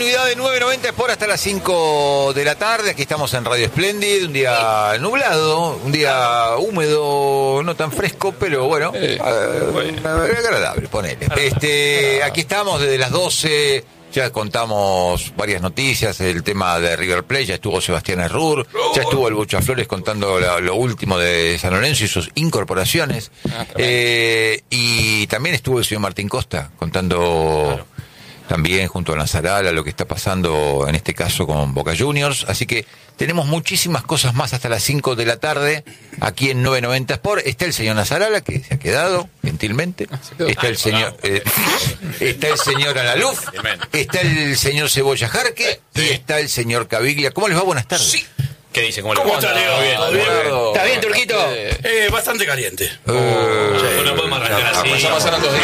continuidad de 990 por hasta las 5 de la tarde. Aquí estamos en Radio Splendid, un día nublado, un día húmedo, no tan fresco, pero bueno, agradable, ponele. Aquí estamos desde las 12, ya contamos varias noticias, el tema de River Plate, ya estuvo Sebastián Herrur, ya estuvo el Bucha Flores contando lo último de San Lorenzo y sus incorporaciones, y también estuvo el señor Martín Costa contando también junto a Lanzarala lo que está pasando en este caso con Boca Juniors, así que tenemos muchísimas cosas más hasta las 5 de la tarde aquí en 990 Sport. Está el señor Lanzarala, que se ha quedado gentilmente, está el señor está el señor Alaluf, está el señor Cebolla Jarque y está el señor Caviglia. ¿Cómo les va? Buenas tardes. Sí. ¿Qué dice? ¿Cómo está, Leo? Bien. ¿Está bien, Turquito? Bastante caliente. No podemos arrancar así. Ya pasaron 2 días.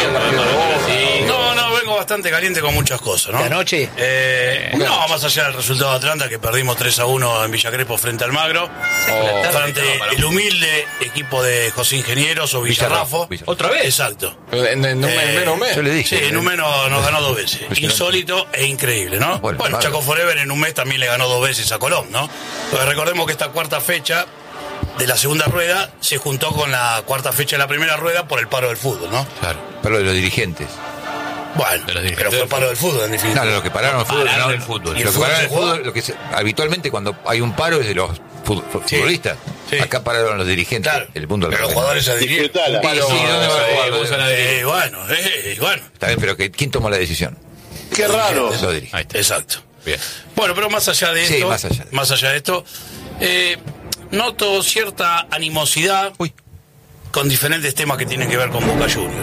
No, vengo bastante caliente con muchas cosas, ¿no? ¿La noche? No, más allá del resultado de Atlanta, que perdimos 3-1 en Villa Crespo frente al Magro. Frente el humilde equipo de José Ingenieros o Villarrafo. ¿Otra vez? Exacto. En un mes. Yo le dije. Sí, en un mes nos ganó 2 veces. Insólito e increíble, ¿no? Bueno, Chaco Forever en un mes también le ganó 2 veces a Colón, ¿no? Pues recordemos que esta cuarta fecha de la segunda rueda se juntó con la cuarta fecha de la primera rueda por el paro del fútbol, ¿no? Claro, pero de los dirigentes. Bueno, pero fue paro del fútbol en definitiva. No, lo que pararon el fútbol. Pararon el fútbol. ¿Y Lo el que pararon el fútbol se fútbol, lo que habitualmente cuando hay un paro es de los futbolistas. Sí. Acá pararon los dirigentes. Claro, El punto del pero los problema. jugadores se adhirieron. ¿Dónde va a jugar? Bueno. Está bien, pero ¿quién tomó la decisión? Qué raro. Los dirigentes. Exacto. Bien. Bueno, pero más allá de Sí, esto, más allá de esto, noto cierta animosidad con diferentes temas que tienen que ver con Boca Juniors.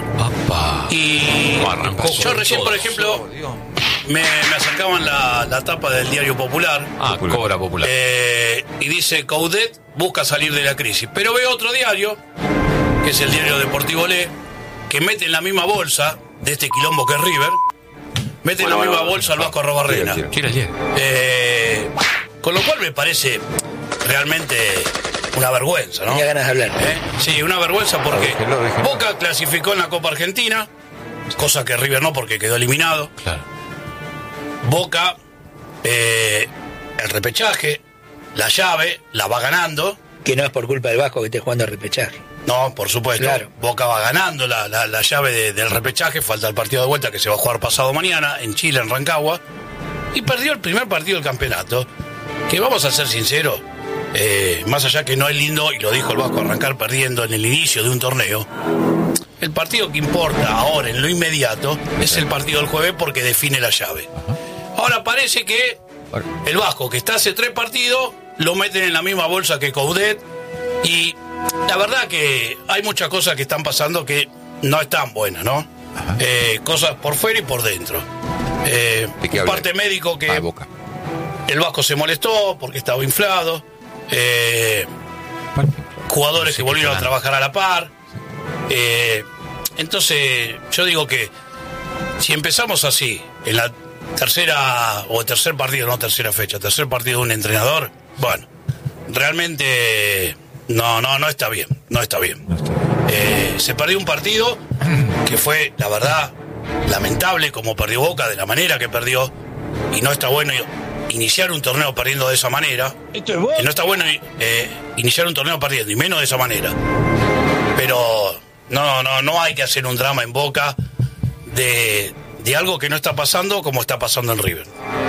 Y yo recién, por ejemplo, me acercaban la tapa del Diario Popular. Cobra Popular. Y dice: Coudet busca salir de la crisis. Pero veo otro diario, que es el Diario Deportivo Le, que mete en la misma bolsa de este quilombo que es River, mete en la misma bolsa al Vasco Arrobarrena. Con lo cual me parece realmente una vergüenza, ¿no? Tenía ganas de hablar. Sí, una vergüenza porque Déjelo. Boca clasificó en la Copa Argentina, cosa que River no, porque quedó eliminado. Claro. Boca, el repechaje, la llave, la va ganando. Que no es por culpa del Vasco que esté jugando al repechaje. No, por supuesto. Claro. Boca va ganando la llave del repechaje. Falta el partido de vuelta que se va a jugar pasado mañana en Chile, en Rancagua. Y perdió el primer partido del campeonato. Que vamos a ser sinceros, más allá que no es lindo, y lo dijo el Vasco, arrancar perdiendo en el inicio de un torneo. El partido que importa ahora, en lo inmediato, es el partido del jueves porque define la llave. Ahora parece que el Vasco, que está hace 3 partidos, lo meten en la misma bolsa que Coudet. Y la verdad que hay muchas cosas que están pasando que no están buenas, ¿no? Cosas por fuera y por dentro. Un parte médico que Boca. el Vasco se molestó porque estaba inflado. Jugadores que volvieron a trabajar a la par. Entonces, yo digo que si empezamos así, en la tercera o tercer partido, no tercera fecha, tercer partido de un entrenador, bueno, realmente no está bien, no está bien. Se perdió un partido que fue, la verdad, lamentable como perdió Boca, de la manera que perdió, y no está bueno iniciar un torneo perdiendo de esa manera. No está bueno iniciar un torneo perdiendo, y menos de esa manera. Pero no hay que hacer un drama en Boca de algo que no está pasando como está pasando en River.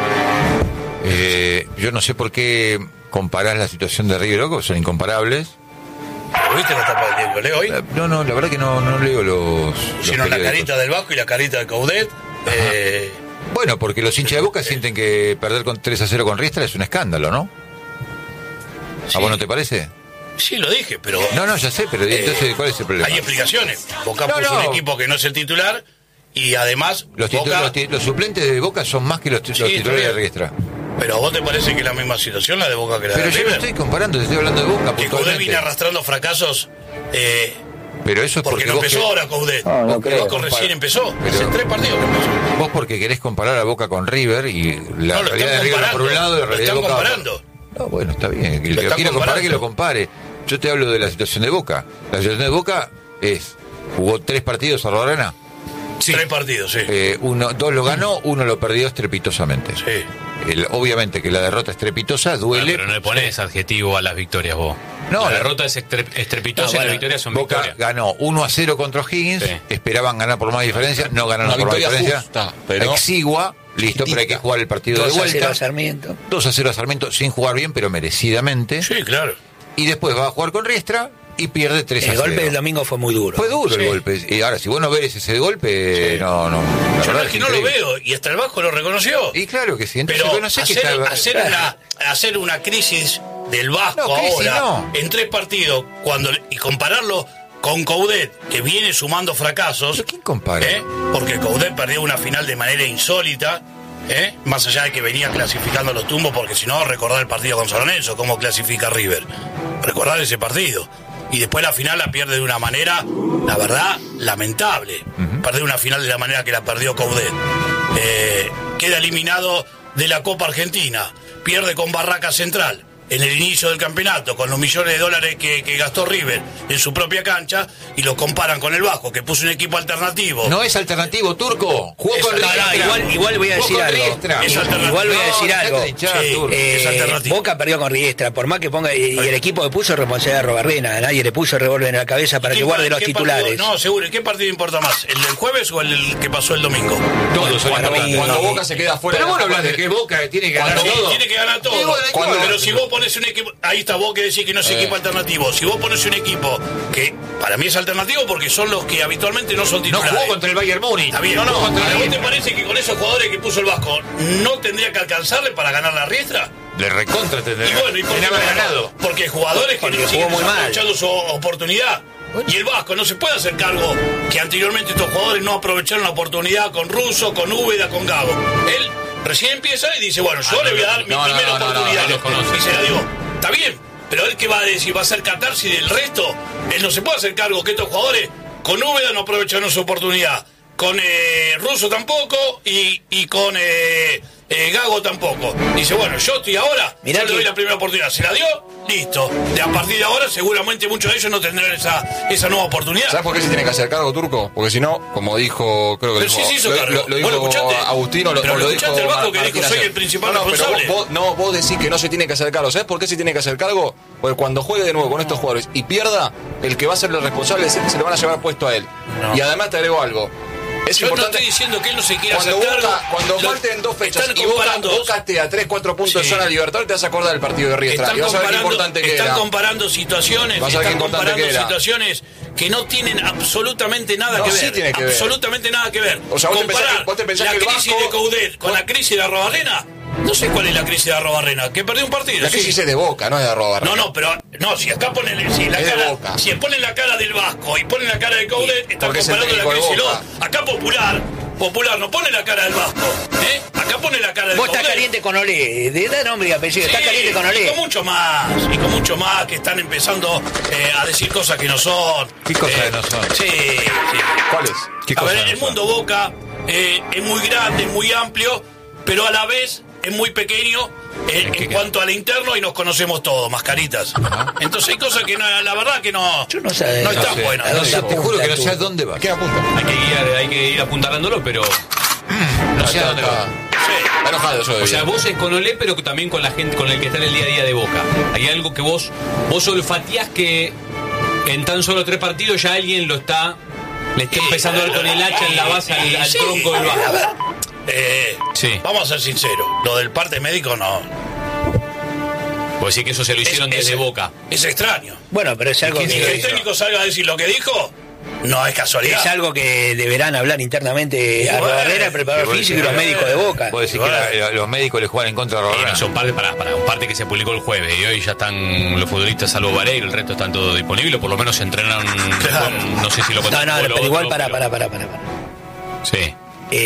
Yo no sé por qué comparás la situación de River y Boca, son incomparables. ¿Viste la tapa del Diego Leo hoy? No, la verdad que no leo los Hicieron la periódicos. carita del Vasco y la carita de Coudet. Bueno, porque los hinchas de Boca sienten que perder con 3-0 con Riestra es un escándalo, ¿no? Sí. ¿A vos no te parece? Sí, lo dije, pero... No, ya sé, pero entonces, ¿cuál es el problema? Hay explicaciones. Boca puso un equipo que no es el titular y además... Los suplentes de Boca son más que los titulares de Riestra. Pero ¿a vos te parece que es la misma situación la de Boca que la Pero de yo River? no estoy comparando, te estoy hablando de Boca. Que Coudet viene arrastrando fracasos... pero eso es porque no vos empezó ahora Coudet. No creo. Boca recién empezó. Pero- Hace 3 partidos que empezó. Vos porque querés comparar a Boca con River y la No, lo realidad de están River va por un lado y la comparando. Lo realidad de están Boca va por- comparando. No, bueno, está bien. El que están quiera comparar, que comparando. lo compare. Yo te hablo de la situación de Boca. La situación de Boca es: jugó 3 partidos a Arrobarrena. Sí. 3 partidos, sí. 2 lo ganó, 1 lo perdió estrepitosamente. Sí. Obviamente que la derrota estrepitosa duele. Pero no le pones adjetivo a las victorias vos. No, la derrota es estrepitosa y las victorias son Boca victorias. ganó 1-0 contra O'Higgins, Sí. esperaban ganar por más diferencia, no ganaron Una por más victoria diferencia. justa, pero exigua, listo, pero hay que jugar el partido de 2-0 vuelta. a Sarmiento. 2-0 a Sarmiento sin jugar bien, pero merecidamente. Sí, claro. Y después va a jugar con Riestra y pierde 3-0. El golpe del domingo fue muy duro. Fue duro Sí. el golpe. Y ahora, si vos no ves ese golpe, Sí. no. La Yo verdad no es que no lo increíble. veo, y hasta el Vasco lo reconoció. Y claro que sí. Entonces, Pero yo no sé qué está. hacer una crisis del Vasco No, crisis ahora no. en 3 partidos y compararlo con Coudet, que viene sumando fracasos. ¿Pero quién compara? Porque Coudet perdió una final de manera insólita, más allá de que venía clasificando los tumbos, porque si no, recordar el partido con San Lorenzo, cómo clasifica River. Recordar ese partido. Y después la final la pierde de una manera, la verdad, lamentable. Perder una final de la manera que la perdió Coudet. Queda eliminado de la Copa Argentina. Pierde con Barraca Central en el inicio del campeonato, con los millones de dólares que gastó River en su propia cancha, y lo comparan con el Vasco, que puso un equipo alternativo. No es alternativo, Turco. Jugó con Riestra. Igual voy a Jugó decir con algo. Riestra. Es alternativo. Igual voy a No, decir dejate algo. de hinchar, Sí. Turco. Es alternativo. Boca perdió con Riestra, por más que ponga, y el equipo que puso responsabilidad de Robarrena, nadie le puso el revólver en la cabeza para que guarde los ¿Qué titulares. partido? No, seguro. ¿Qué partido importa más? ¿El del jueves o el que pasó el domingo? Todos son cuando domingo. Boca se queda fuera. Pero vos no de la hablas de que Boca tiene que ganar Sí, todo. tiene que ganar todo. Y bueno, Cuando- Pero si vos pones un equipo, ahí está, vos que decís que no es equipo alternativo. Si vos pones un equipo que para mí es alternativo porque son los que habitualmente no son No titulares. jugó contra el Bayern Múnich. Está bien, No, contra ¿A el vos te parece que con esos jugadores que puso el Vasco no tendría que alcanzarle para ganar la Riestra? De recontra Y tendría. bueno, ¿y por qué Tenía no que haber ganó? ganado. Porque jugadores que Porque no jugó siguen muy mal. aprovechando su oportunidad. Y el Vasco no se puede hacer cargo que anteriormente estos jugadores no aprovecharon la oportunidad con Russo, con Úbeda, con Gago. Él recién empieza y dice, bueno, yo le voy a dar mi primera oportunidad. él los conoce. Y se la dio. Está bien, pero él qué va a decir, va a ser catarsis del resto. Él no se puede hacer cargo que estos jugadores con Úbeda no aprovecharon su oportunidad. Con Russo tampoco y con Gago tampoco. Dice, bueno, yo estoy ahora, Mirá yo le que- doy la primera oportunidad. ¿Se la dio? Listo. De a partir de ahora seguramente muchos de ellos no tendrán esa nueva oportunidad. ¿Sabes por qué se tiene que hacer cargo, Turco? Porque si no, como dijo, creo que Pero dijo, sí se hizo cargo. lo ¿Vos lo dijo escuchaste? Agustino, Pero lo lo dijo escuchaste el Vasco que Martín dijo, soy ayer. el principal pero responsable. vos decís que no se tiene que hacer cargo. ¿Sabes por qué se tiene que hacer cargo? Porque cuando juegue de nuevo con estos jugadores y pierda, el que va a ser el responsable se lo van a llevar puesto a él. No. Y además te agrego algo. Es Yo no importante. estoy diciendo que él no se quiera hacer Cuando, cargo. cuando Lo- falten 2 fechas están y Boca comparando- esté a 3-4 puntos Sí. de zona Libertadores, te vas a acordar del partido de Riestra. Y vas a ver qué importante que están era. comparando situaciones, Vas a ver qué están importante comparando que era. situaciones que no tienen absolutamente nada No, que ver. sí tiene que ver. Absolutamente nada que ver. O sea, vos te pensás Comparar que- vos te pensás la que el crisis Vasco- de Coudet con la crisis de Arrobarrena. No sé cuál es la crisis de Arrobarrena, que perdió un partido. La sí. crisis es de Boca, no es de Arroba. No, pero no, si acá ponen si la Es de cara, Boca. si ponen la cara del Vasco y ponen la cara de Coudet, están porque es el comparando la técnico de crisis. Boca. No, acá Popular no pone la cara del Vasco, Acá pone la cara del Vos estás Coudet. caliente con Olé, de dar nombre y apellido, estás Sí, caliente con y Olé. con mucho más que están empezando a decir cosas que no son. ¿Qué cosas que no son? Sí, sí. ¿Cuál es? ¿Qué A ver, cosas no el son? mundo Boca es muy grande, es muy amplio, pero a la vez es muy pequeño en cuanto al interno y nos conocemos todos, mascaritas. Entonces hay cosas que la verdad que no, Yo no sé. no están sé, buenas. No sé, te juro que no tú. sé a dónde va. ¿Qué apunta? Hay que ir apuntalándolo, pero no sé a dónde va. Está enojado yo. O sea, vos es con Olé, pero también con la gente con el que está en el día a día de Boca. Hay algo que vos olfateás que en tan solo 3 partidos ya alguien le está empezando a dar con el hacha en la base al Sí. tronco del Vasco. Sí. Vamos a ser sinceros, lo del parte médico no. Vos decís que eso se lo hicieron Es- desde es- Boca. Es extraño. Bueno, pero es algo Y que el que técnico salga a decir lo que dijo, no es casualidad. es algo que deberán hablar internamente a Barrera, el preparador Vos físico y los decís- médicos de Boca. Vos decís que los médicos le juegan en contra de Y Rodríguez. no son parte para un parte que se publicó el jueves y hoy ya están los futbolistas salvo Vareiro, el resto están todos disponibles, por lo menos se entrenaron Claro. no sé si lo No, contrató no, lo pero igual otro, para. Sí.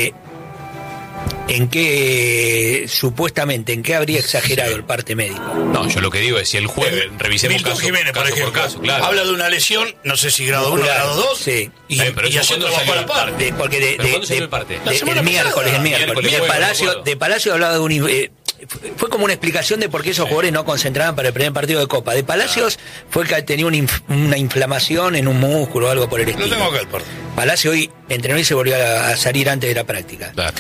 ¿En qué, supuestamente, en qué habría exagerado el parte médico? No, yo lo que digo es si el jueves revisemos Milton caso, Jiménez, por caso ejemplo, caso, claro. habla de una lesión, no sé si grado 1 o grado 2, Sí. y Pero y eso ayer ¿cuándo trabajó salió a la el par. parte? Porque ¿Pero cuándo salió el parte? La semana el miércoles, pasada. Miércoles, de jueves, Palacio, no me acuerdo. de Palacio hablaba de un fue como una explicación de por qué esos jugadores no concentraban para el primer partido de Copa. De Palacios fue que tenía una inflamación en un músculo o algo por el Lo estilo. tengo acá el parte. Palacio hoy entrenó y se volvió a salir antes de la práctica. Claro.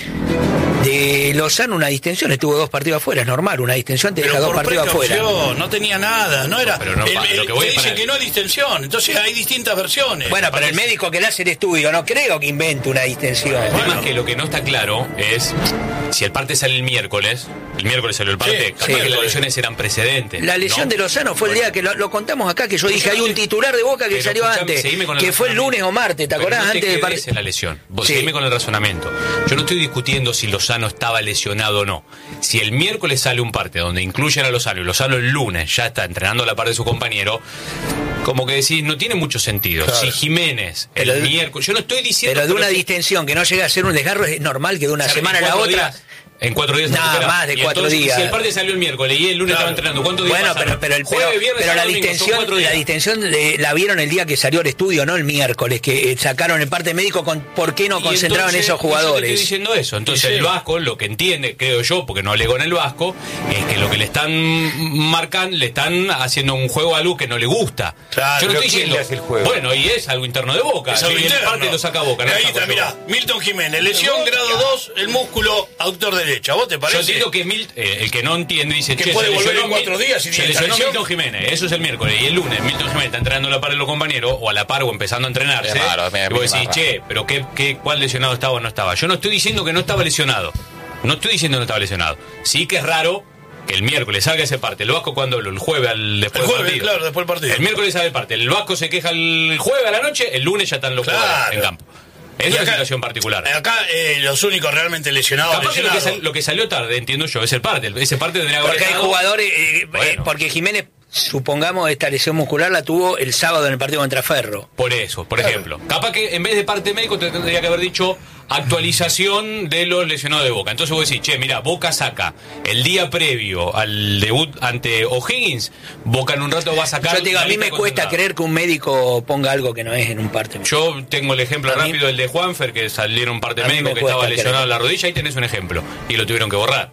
De Lozano una distensión, estuvo 2 partidos afuera, es normal, una distensión te deja 2 partidos afuera. No tenía nada, no era. Pero no, lo que voy te dicen que no es distensión, entonces hay distintas versiones. Bueno, pero el médico que le hace el estudio no creo que invente una distensión. El tema es que lo que no está claro es si el parte sale el miércoles salió el parte, capaz que las lesiones eran precedentes. La lesión de Lozano fue el día que lo contamos acá, que yo dije, hay un titular de Boca que salió antes, que fue el lunes o martes, ¿te acordás? No antes del partido. la lesión. Seguime con el razonamiento. Yo no estoy discutiendo si Lozano estaba lesionado o no. Si el miércoles sale un parte donde incluyen a Lozano y Lozano el lunes ya está entrenando a la par de su compañero, como que decís, no tiene mucho sentido. Claro. Si Jiménez el miércoles, yo no estoy diciendo. Pero de una distensión que no llega a ser un desgarro, es normal que de una semana a la otra. En 4 días. Nada más de 4 días. Si el parte salió el miércoles y el lunes estaba entrenando, ¿cuántos días pasaron? Pero la distensión la vieron el día que salió el estudio, no el miércoles, que sacaron el parte médico con por qué no concentraban esos jugadores. Yo te estoy diciendo eso. Entonces el Vasco, lo que entiende, creo yo, porque no alegó en el Vasco, es que lo que le están marcando, le están haciendo un juego a luz que no le gusta. Claro, yo no estoy diciendo. El juego? Bueno, y es algo interno de Boca. Y el parte lo saca Boca. Ahí está, mirá, Milton Jiménez, lesión grado 2, el músculo aductor derecho. ¿Vos te parece? Yo entiendo que el que no entiende dice que puede volver en 4 días y se lesionó Milton Jiménez, eso es el miércoles, y el lunes Milton Jiménez está entrenando a la par de los compañeros, o a la par o empezando a entrenarse. Y vos decís, pero ¿cuál lesionado estaba o no estaba? Yo no estoy diciendo que no estaba lesionado. No estoy diciendo que no estaba lesionado. Sí que es raro que el miércoles salga ese parte. El Vasco cuando el jueves después del partido. Claro, después del partido. El miércoles sale el parte. El Vasco se queja el jueves a la noche, el lunes ya están los jugadores en campo. Es una situación particular. Acá los únicos realmente lesionados. Capaz que lo que salió tarde, entiendo yo, es el parte. Ese parte tendría que haber. Porque hay jugadores. Porque Jiménez, supongamos, esta lesión muscular la tuvo el sábado en el partido contra Ferro. Por eso, por ejemplo. Capaz que en vez de parte médico te tendría que haber dicho actualización de los lesionados de Boca. Entonces vos decís, mira, Boca saca el día previo al debut ante O'Higgins, Boca en un rato va a sacar. Yo te digo, a mí me cuesta creer que un médico ponga algo que no es en un parte médico. Yo tengo el ejemplo rápido, el de Juanfer, que salieron un parte médico que estaba lesionado en la rodilla, ahí tenés un ejemplo. Y lo tuvieron que borrar.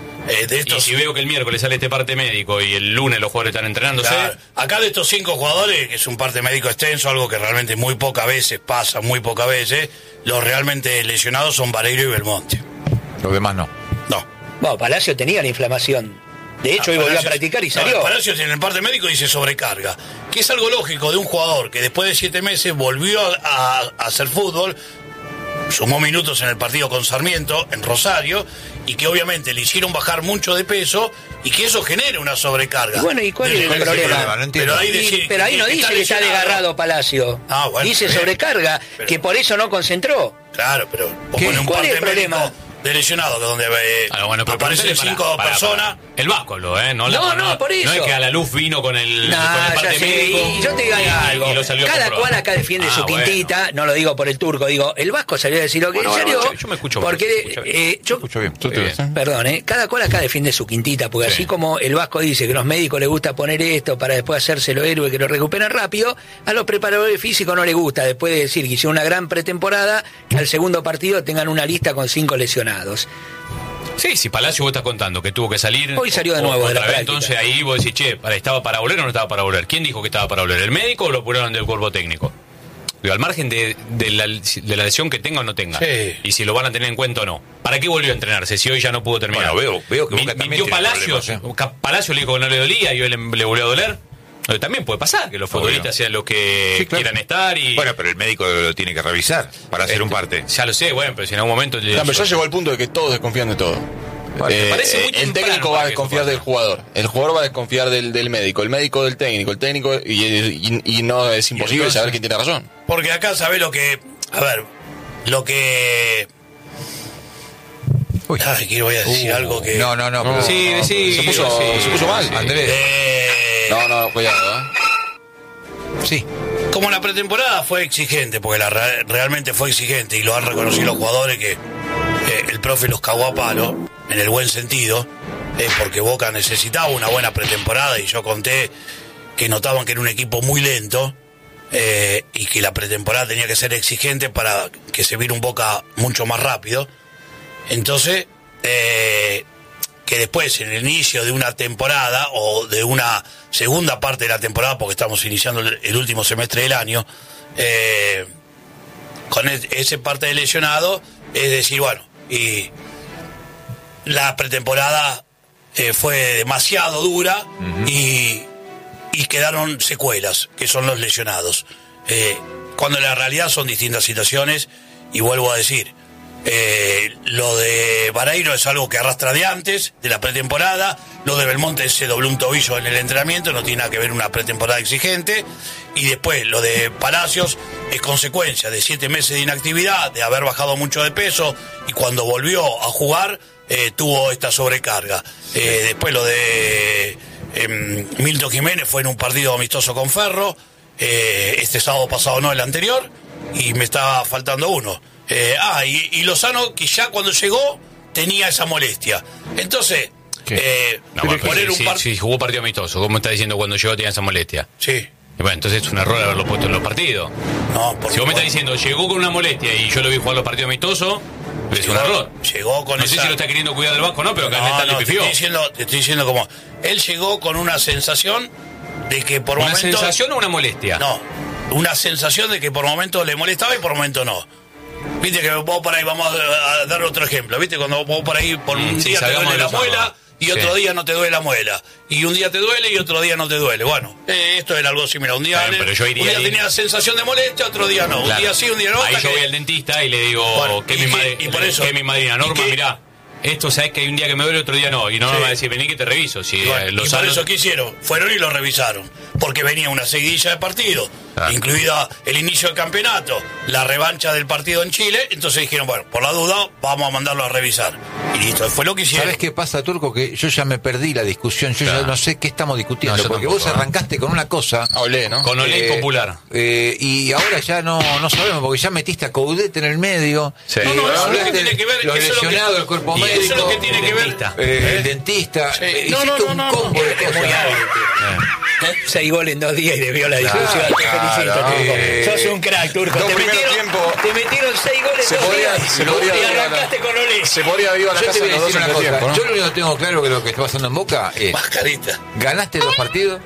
Y si veo que el miércoles sale este parte médico y el lunes los jugadores están entrenándose. Claro. Acá de estos 5 jugadores, que es un parte médico extenso, algo que realmente muy pocas veces pasa, los realmente lesionados son Vareiro y Belmonte. Los demás no. No. Bueno, Palacio tenía la inflamación. De hecho, hoy volvió a practicar y salió. Palacio en el parte médico dice sobrecarga, que es algo lógico de un jugador que después de 7 meses volvió a hacer fútbol, sumó minutos en el partido con Sarmiento, en Rosario, y que obviamente le hicieron bajar mucho de peso y que eso genera una sobrecarga. Y bueno, ¿y cuál es el problema? No entiendo. Pero ahí no dice que está desgarrado Palacio. Bueno, dice sobrecarga, que por eso no concentró. Claro, pero ¿cuál es el problema? De lesionado, donde pero aparecen 5 personas. El Vasco, ¿no? No, por eso. No es que a la luz vino con el parte médico. Y yo te digo algo. Cada cual acá defiende su quintita, no lo digo por el turco, digo, el Vasco salió a decir lo que salió. Yo me escucho porque yo escucho bien. Perdón, cada cual acá defiende su quintita, porque así como el Vasco dice que a los médicos les gusta poner esto para después hacérselo héroe que lo recuperen rápido, a los preparadores físicos no les gusta, después de decir que hicieron una gran pretemporada, que al segundo partido tengan una lista con 5 lesionados. Sí, si Palacio vos estás contando que tuvo que salir. Hoy salió de nuevo de la práctica. Entonces ahí vos decís, ¿estaba para volver o no estaba para volver? ¿Quién dijo que estaba para volver? ¿El médico o lo apuraron del cuerpo técnico? Digo, al margen de la lesión que tenga o no tenga. Sí. Y si lo van a tener en cuenta o no. ¿Para qué volvió a entrenarse si hoy ya no pudo terminar? Bueno, veo que Boca mintió Palacios. Palacios le dijo que no le dolía y hoy le volvió a doler. También puede pasar que los futbolistas sean los que quieran estar y... Bueno, pero el médico lo tiene que revisar para hacer un parte. Ya lo sé, bueno, pero si en algún momento... pero ya llegó al punto de que todos desconfían de todo. El técnico va a desconfiar del jugador, el jugador va a desconfiar del médico, el médico del técnico, el técnico y no es imposible entonces, saber quién tiene razón. Porque acá sabés lo que... A ver, lo que... Uy. Ay, que voy a decir algo que... No. Pero sí, se puso mal. Andrés. No, cuidado, Sí. Como la pretemporada fue exigente, porque realmente fue exigente y lo han reconocido los jugadores que el profe los cagó a palo, en el buen sentido, porque Boca necesitaba una buena pretemporada y yo conté que notaban que era un equipo muy lento y que la pretemporada tenía que ser exigente para que se viera un Boca mucho más rápido. Entonces, que después, en el inicio de una temporada o de una segunda parte de la temporada, porque estamos iniciando el último semestre del año, con ese parte de lesionado, es decir, bueno, y la pretemporada fue demasiado dura y quedaron secuelas, que son los lesionados. Cuando en la realidad son distintas situaciones, y vuelvo a decir, lo de Vareiro es algo que arrastra de antes, de la pretemporada. Lo de Belmonte se dobló un tobillo en el entrenamiento, no tiene nada que ver una pretemporada exigente. Y después lo de Palacios es consecuencia de 7 meses de inactividad, de haber bajado mucho de peso, y cuando volvió a jugar tuvo esta sobrecarga. Después lo de Milton Jiménez fue en un partido amistoso con Ferro, este sábado pasado, no el anterior, y me estaba faltando uno. Y Lozano, que ya cuando llegó tenía esa molestia. Entonces, si jugó partido amistoso, ¿cómo está diciendo cuando llegó tenía esa molestia? Sí. Y bueno, entonces es un error haberlo puesto en los partidos. No, si vos me estás diciendo llegó con una molestia y yo lo vi jugar los partidos amistosos, es un error. Llegó con no sé si lo está queriendo cuidar del Vasco, no, pero acá le pifió. Te estoy diciendo como él llegó con una sensación de que por ¿Una momento... sensación o una molestia? No, una sensación de que por momento le molestaba y por momento no. Viste que vos por ahí, vamos a dar otro ejemplo, viste, cuando vos por ahí por un día te duele la muela y otro día no te duele la muela, y un día te duele y otro día no te duele. Bueno, esto era algo similar. Un día, pero yo iría un día tenía sensación de molestia, otro día no. Claro. Un día sí, un día no. Ahí yo voy al dentista y le digo, bueno, que mi madrina Norma, mirá, esto sabes que hay un día que me duele, otro día no, y no me va a decir, vení que te reviso. Si bueno, y por eso, ¿qué hicieron? Fueron y lo revisaron, porque venía una seguidilla de partidos, incluida el inicio del campeonato, la revancha del partido en Chile. Entonces dijeron, bueno, por la duda vamos a mandarlo a revisar, y listo, fue lo que hicieron. ¿Sabes qué pasa, Turco? Que yo ya me perdí la discusión, yo ya no sé qué estamos discutiendo, porque vos arrancaste con una cosa, Olé, ¿no? Con Olé Popular, y ahora ya no sabemos, porque ya metiste a Coudet en el medio. Sí. No, eso es lo que tiene que ver, los lesionados, el cuerpo médico, eso es lo que tiene que ver, el dentista. Sí. Hiciste un combo de cosas. 6 goles en 2 días y desvió la discusión. Te felicito, Turco. Sos un crack, Turco. Te metieron 6 goles en 2 días y arrancaste con Olé. Se podría vivir a la casa de los dos en tiempo, ¿no? Yo lo único que tengo claro que lo que está pasando en Boca es: mascarita. Ganaste 2 partidos,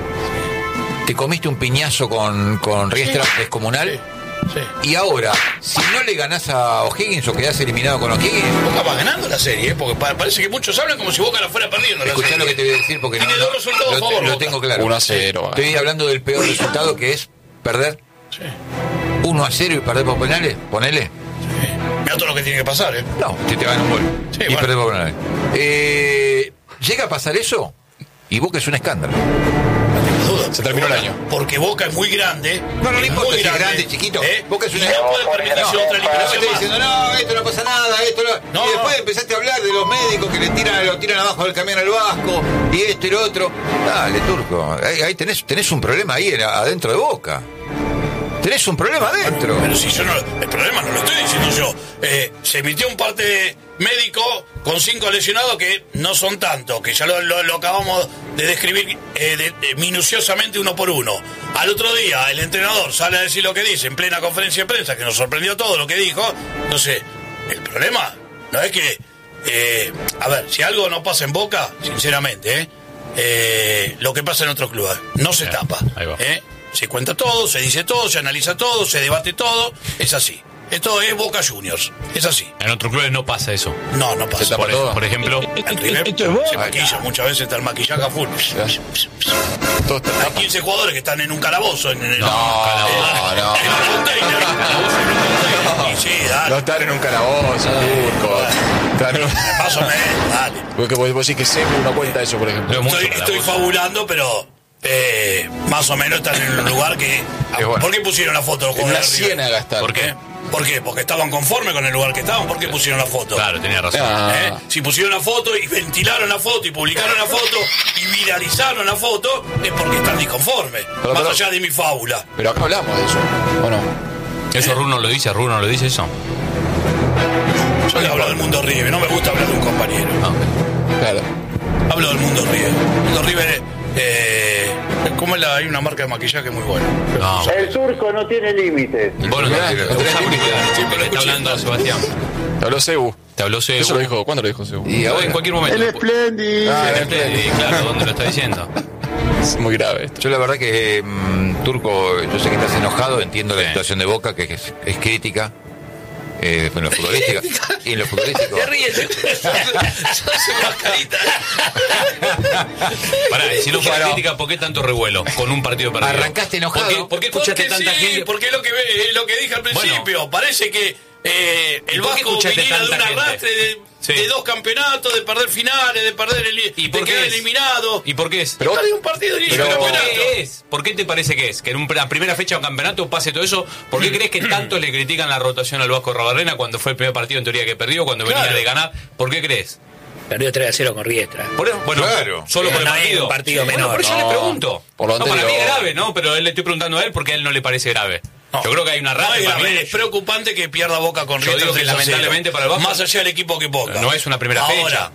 te comiste un piñazo con Riestra descomunal. Sí. Y ahora, si no le ganás a O'Higgins o quedás eliminado con O'Higgins, Boca va ganando la serie, porque parece que muchos hablan como si Boca la fuera perdiendo. Escuchá lo que te voy a decir, porque tiene 2 resultados a favor. Lo tengo claro. 1-0. Estoy hablando del peor resultado, que es perder 1-0 y perder por penales. Ponele. Sí. Mira todo lo que tiene que pasar, ¿eh? No, que te van un gol y perder por penales. Llega a pasar eso y Boca es un escándalo. Se terminó el año. Porque Boca es muy grande. No importa si es grande, chiquito. Boca es una... No puede permitirse otra eliminación más. Diciendo, no, esto no pasa nada, esto no. Y después empezaste a hablar de los médicos que lo tiran abajo del camión al Vasco, y esto y lo otro. Dale, Turco. Ahí tenés un problema ahí adentro de Boca. Tenés un problema adentro. Pero si yo no... El problema no lo estoy diciendo yo. Se emitió un parte médico con 5 lesionados que no son tantos, que ya lo acabamos de describir minuciosamente uno por uno. Al otro día el entrenador sale a decir lo que dice en plena conferencia de prensa, que nos sorprendió todo lo que dijo. Entonces, el problema no es que... a ver, si algo no pasa en Boca, sinceramente, lo que pasa en otros clubes no se tapa. Se cuenta todo, se dice todo, se analiza todo, se debate todo. Es así. Esto es Boca Juniors. Es así. En otros clubes no pasa eso. No pasa. Por ejemplo, en River se maquilla. Muchas veces está el maquillaje a full. Hay 15 jugadores que están en un calabozo. En un container. Sí, dale. No están en un calabozo, Turco. Más o menos, dale. Porque vos decís que Sebu no cuenta eso, por ejemplo. Estoy fabulando, pero... más o menos están en un lugar que... ¿Por qué pusieron la foto los jugadores de River? ¿Por qué? ¿Por qué? Porque estaban conformes con el lugar que estaban. ¿Por qué pusieron la foto? Claro, tenía razón. Si pusieron la foto y ventilaron la foto y publicaron la foto y viralizaron la foto, es porque están disconformes. Más allá de mi fábula. Pero acá hablamos de eso, ¿o no? ¿Eso Runo lo dice? ¿Runo lo dice eso? Yo le hablo del mundo River. No me gusta hablar de un compañero. Claro. Hablo del mundo River. El mundo River ¿cómo es hay una marca de maquillaje muy buena? No. El Turco no tiene límites. Bueno, está hablando Sebastián. Te habló Sebu. Eso lo dijo. ¿Cuándo lo dijo Sebu? Y ahora en cualquier momento. El Splendid. Claro, ¿dónde lo está diciendo? Es muy grave esto. Yo la verdad que Turco, yo sé que estás enojado, entiendo la situación de Boca, que es crítica. En lo futbolístico. Y en lo futbolístico. Te ríes. Sos una carita. Pará, si no fuera crítica, ¿por qué tanto revuelo con un partido perdido? Arrancaste enojado. ¿Por qué escuchaste tanta gente? Porque es lo que dije al principio. Bueno. Parece que el Vasco viniera de un arrastre de 2 campeonatos, de perder finales, de perder de quedar eliminado. ¿Y por qué es? Pero de un partido de campeonato. ¿Por qué te parece que es? Que en una primera fecha de un campeonato pase todo eso. ¿Por qué crees que tanto le critican la rotación al Vasco Rabarrena cuando fue el primer partido en teoría que perdió, cuando venía de ganar? ¿Por qué crees? Perdió 3-0 con Riestra. Bueno, claro. Solo por el partido. Un partido menor. Por eso le pregunto. Por lo para anterior. mí es grave, ¿no? Pero él le estoy preguntando a él porque a él no le parece grave. No. Yo creo que hay una rata. Es preocupante que pierda Boca con Riestra. Yo digo que lamentablemente para el Vasco, más allá del equipo que Boca. No es una primera fecha. Ahora,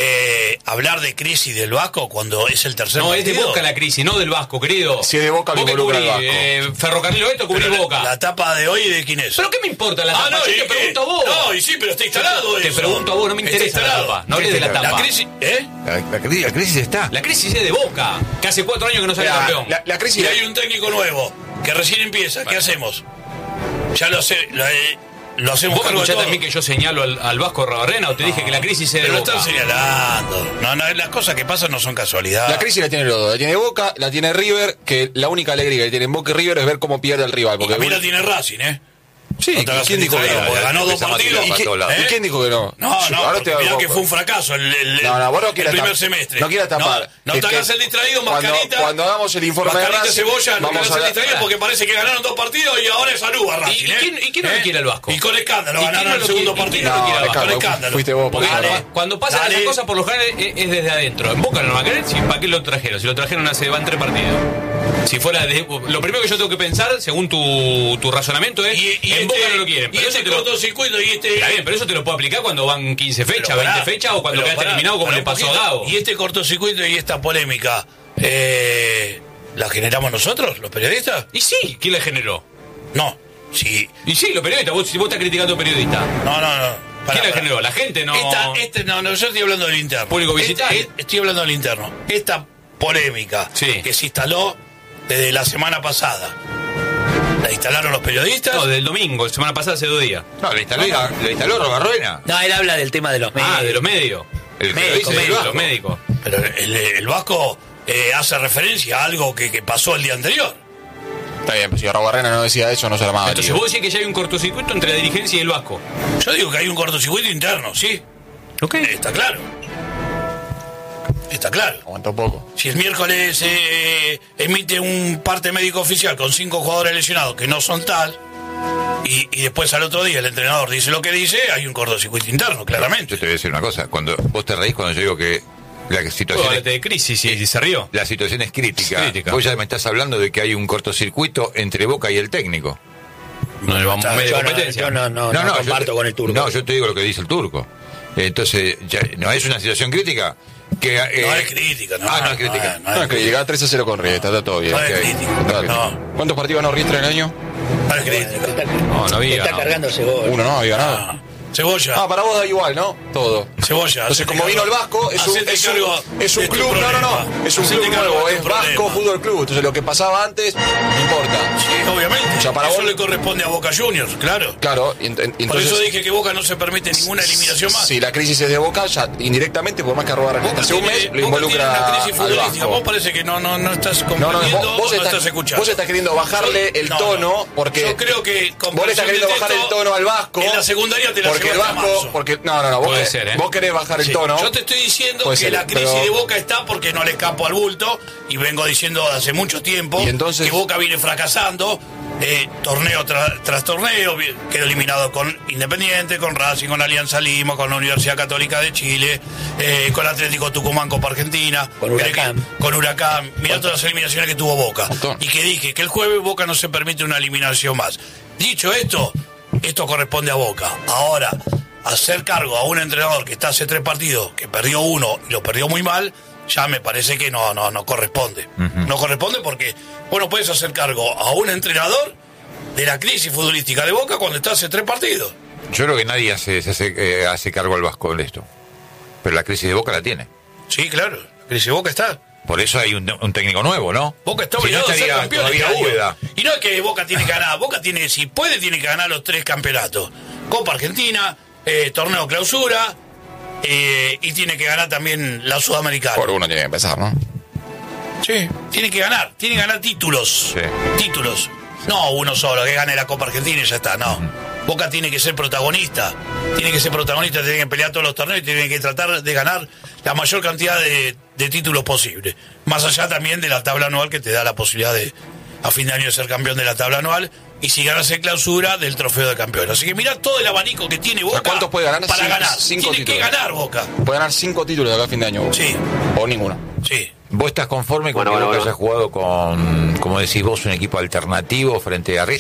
hablar de crisis del Vasco cuando es el tercer No, partido. es de Boca la crisis, no del Vasco, querido. Si es de Boca, lo involucra el Vasco. Ferrocarril Oeste, cubrí Boca. La tapa de hoy, ¿de quién es? ¿Pero qué me importa la tapa? Yo te pregunto a vos. No, y sí, pero está instalado Te eso. pregunto a vos, no me interesa la tapa. No hables de la tapa. La crisis, La crisis está. La crisis es de Boca, que hace 4 años que no sale campeón. La crisis Y hay un técnico nuevo que recién empieza. ¿Qué hacemos? Ya lo sé, lo hacemos ¿Vos me cargo de escuchaste todo. a mí que yo señalo al Vasco Rabarrena o te dije que la crisis es de Pero lo Boca? están señalando. No, las cosas que pasan no son casualidad. La crisis la tiene los dos. La tiene Boca, la tiene River, que la única alegría que tienen Boca y River es ver cómo pierde el rival. Y Porque también la tiene Racing, ¿eh? Sí, No te hagas ¿quién dijo que distraído, no? porque ganó 2 Empezamos a partidos. tirar para todos lados. ¿Y quién dijo que no? No, Ahora porque mirá que fue un fracaso vos no el quieras primer tapar. semestre. No quieras tapar. No te Es que hagas el distraído, Mascarita. Cuando hagamos el informe de Mascarita Racing, Cebolla, no te vamos hagas a el hablar- distraído porque parece que ganaron 2 partidos y ahora es Aruba Racing. ¿Y quién no lo quiere al Vasco? Y con escándalo ¿Y ganaron quién no el lo segundo quiere? ¿Y partido. quién no lo quiere al Vasco? Con escándalo. Fuiste vos, Porque Dale. cuando pasan Dale. esas cosas, por lo general es desde adentro. En Boca no lo van a querer, ¿para qué lo trajeron? Si lo trajeron van 3 partidos. Si fuera lo primero que yo tengo que pensar, según tu razonamiento, es en Boca no lo quieren. Pero eso te lo, cortocircuito y está bien, pero eso te lo puedo aplicar cuando van 15 fechas, Pero 20 pará, fechas o cuando pero quedaste pará, eliminado como pará le un pasó a poquito. Gago. Y este cortocircuito y esta polémica, ¿la generamos nosotros, los periodistas? Y sí, ¿quién la generó? No. Sí. Y sí, los periodistas, si vos estás criticando periodistas. No. ¿Quién la generó? La gente no. No, yo estoy hablando del interno. Público visitante. Estoy hablando del interno. Esta polémica Sí. que se instaló desde la semana pasada, ¿la instalaron los periodistas? No, del domingo, la semana pasada, hace 2 días. No, le instaló Rabarrena. No, él habla del tema de los medios. De los medios. El Médico, periodista del Los Vasco. médicos. Pero el Vasco hace referencia a algo que pasó el día anterior. Está bien, pues si Rabarrena no decía eso, no se armaba. Entonces lío. vos decís que ya hay un cortocircuito entre la dirigencia y el Vasco. Yo digo que hay un cortocircuito interno, ¿sí? Ok. Está claro. Está claro. Aguantó poco. Si el miércoles emite un parte médico oficial con 5 jugadores lesionados que no son tal, y después al otro día el entrenador dice lo que dice, hay un cortocircuito interno, claramente. Yo te voy a decir una cosa. Cuando vos te reís cuando yo digo que la situación Háblate de crisis y se rió. la situación es crítica. Crítica. Vos ya me estás hablando de que hay un cortocircuito entre Boca y el técnico. No le vamos a medio Yo competencia. no comparto con el turco. No, yo te digo lo que dice el turco. Entonces, ¿no es una situación crítica? Que, No es crítica, no. no es crítica. No, es que llegaba 3-0 con Riestra, está todo bien. No es Ok. crítica. No. ¿Cuántos partidos ganó Riestra en el año? No es crítica. No había Está ganado. cargando ese gol. Uno, ¿no? Había ganado. Cebolla. Para vos da igual, ¿no? Todo. Cebolla. Entonces, como vino el Vasco, es un club, es un club nuevo, es Vasco Fútbol Club. Entonces, lo que pasaba antes, no importa. Sí, obviamente. Ya para eso vos- le corresponde a Boca Juniors, claro. Claro, Por entonces. eso dije que Boca no se permite ninguna eliminación más. Si la crisis es de Boca, ya indirectamente, por más que robar Boca hace un tiene- mes, lo Boca involucra tiene una crisis al futbolística. Vos Vasco. parece que no estás No, comprendiendo vos o no estás escuchando. vos estás queriendo bajarle el No, tono no. porque. Yo creo que con vos le estás queriendo presión de bajar el texto, tono al Vasco. en la secundaria te la porque el llevaste a Vasco. marzo. Porque, no, vos, Puede querés, ser, ¿eh? vos querés bajar el Sí, tono. yo te estoy diciendo Puede que ser, la crisis pero- de Boca está porque no le escapo al bulto y vengo diciendo hace mucho tiempo Y entonces- que Boca viene fracasando torneo tras torneo, quedó eliminado con Independiente, con Racing, con Alianza Lima, con la Universidad Católica de Chile, con Atlético Tucumán, Copa Argentina, Con Huracán. con Huracán. Mirá todas las eliminaciones que tuvo Boca. Montón. Y que dije que el jueves Boca no se permite una eliminación más. Dicho esto corresponde a Boca. Ahora, hacer cargo a un entrenador que está hace 3 partidos, que perdió uno y lo perdió muy mal, ya me parece que no corresponde. No corresponde porque vos no puedes hacer cargo a un entrenador de la crisis futbolística de Boca cuando está hace 3 partidos. Yo creo que nadie hace cargo al Vasco de esto. Pero la crisis de Boca la tiene. Sí, claro, la crisis de Boca está. Por eso hay un técnico nuevo, ¿no? Boca está obligado a ser campeón. Úbeda. Y no es que Boca tiene que ganar. Boca tiene, si puede, tiene que ganar los 3 campeonatos. Copa Argentina, torneo clausura, y tiene que ganar también la Sudamericana. Por uno tiene que empezar, ¿no? Sí, tiene que ganar títulos. Sí. Títulos. No uno solo, que gane la Copa Argentina y ya está, no. Boca tiene que ser protagonista. Tiene que pelear todos los torneos y tiene que tratar de ganar la mayor cantidad de títulos posible. Más allá también de la tabla anual que te da la posibilidad de, a fin de año, de ser campeón de la tabla anual. Y si ganas en clausura, del trofeo de campeón. Así que mirá todo el abanico que tiene Boca. ¿Cuántos puede ganar? Para ganar. 5 tiene títulos. Que ganar Boca. Puede ganar 5 títulos de acá a fin de año. Sí. O ninguno. Sí. ¿Vos estás conforme con que Boca haya jugado con, como decís vos, un equipo alternativo frente a River?